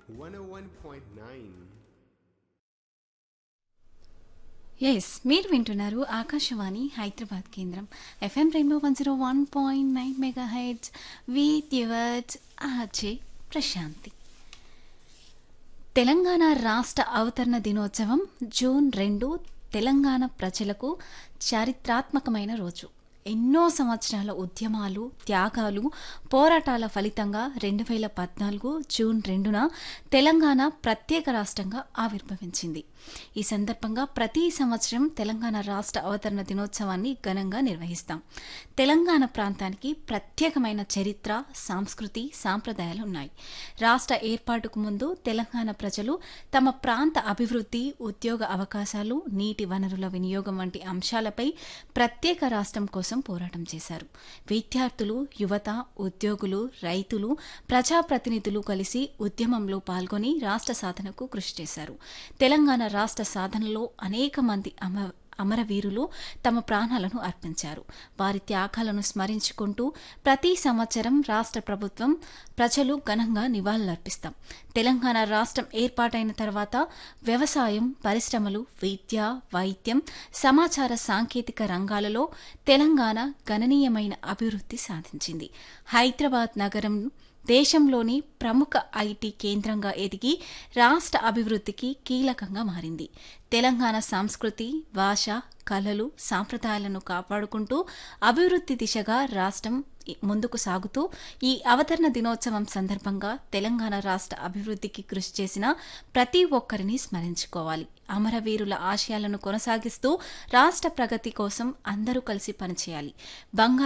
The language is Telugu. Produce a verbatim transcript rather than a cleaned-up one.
one oh one point nine. Yes మీరు వింటున్నారు ఆకాశవాణి హైదరాబాద్ కేంద్రం FM rainbow one zero one point nine mega heads with yours RJ Prashanti. Telangana రాష్ట్ర అవతరణ దినోత్సవం జూన్ రెండు తెలంగాణ ప్రజలకు చారిత్రాత్మకమైన రోజు. ఎన్నో సంవత్సరాల ఉద్యమాలు, త్యాగాలు, పోరాటాల ఫలితంగా రెండు వేల పద్నాలుగు జూన్ రెండున తెలంగాణ ప్రత్యేక రాష్ట్రంగా ఆవిర్భవించింది. ఈ సందర్భంగా ప్రతి సంవత్సరం తెలంగాణ రాష్ట్ర అవతరణ దినోత్సవాన్ని ఘనంగా నిర్వహిస్తాం. తెలంగాణ ప్రాంతానికి ప్రత్యేకమైన చరిత్ర, సంస్కృతి, సాంప్రదాయాలు ఉన్నాయి. రాష్ట్ర ఏర్పాటుకు ముందు తెలంగాణ ప్రజలు తమ ప్రాంత అభివృద్ధి, ఉద్యోగ అవకాశాలు, నీటి వనరుల వినియోగం వంటి అంశాలపై ప్రత్యేక రాష్ట్రం కోసం పోరాటం చేశారు. విద్యార్థులు, యువత, ఉద్యోగులు, రైతులు, ప్రజాప్రతినిధులు కలిసి ఉద్యమంలో పాల్గొని రాష్ట్ర సాధనకు కృషి చేశారు. తెలంగాణ రాష్ట్ర సాధనలో అనేక మంది అమ అమరవీరులు తమ ప్రాణాలను అర్పించారు. వారి త్యాగాలను స్మరించుకుంటూ ప్రతి సంవత్సరం రాష్ట్ర ప్రభుత్వం, ప్రజలు ఘనంగా నివాళులర్పిస్తాం. తెలంగాణ రాష్ట్రం ఏర్పాటైన తర్వాత వ్యవసాయం, పరిశ్రమలు, విద్య, వైద్యం, సమాచార సాంకేతిక రంగాలలో తెలంగాణ గణనీయమైన అభివృద్ధి సాధించింది. హైదరాబాద్ నగరం దేశంలోని ప్రముఖ ఐటీ కేంద్రంగా ఎదిగి రాష్ట్ర అభివృద్ధికి కీలకంగా మారింది. తెలంగాణ సంస్కృతి, భాష, కళలు, సాంప్రదాయాలను కాపాడుకుంటూ అభివృద్ధి దిశగా రాష్ట్రం ముందుకు సాగుతూ ఈ అవతరణ దినోత్సవం సందర్భంగా తెలంగాణ రాష్ట్ర అభివృద్ధికి కృషి చేసిన ప్రతి ఒక్కరిని స్మరించుకోవాలి. అమరవీరుల ఆశయాలను కొనసాగిస్తూ రాష్ట్ర ప్రగతి కోసం అందరూ కలిసి పనిచేయాలి. బంగారు